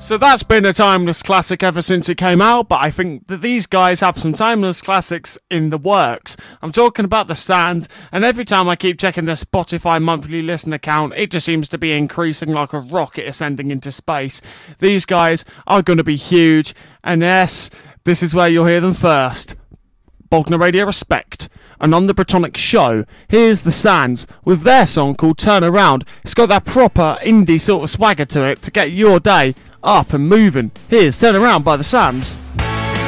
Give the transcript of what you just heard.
So that's been a timeless classic ever since it came out, but I think that these guys have some timeless classics in the works. I'm talking about The Sands, and every time I keep checking their Spotify monthly listener count, it just seems to be increasing like a rocket ascending into space. These guys are going to be huge, and yes, this is where you'll hear them first. Bognor Radio Respect. And on the Britonic Show, here's The Sands with their song called Turn Around. It's got that proper indie sort of swagger to it to get your day up and moving. Here's Turn Around by The Sands.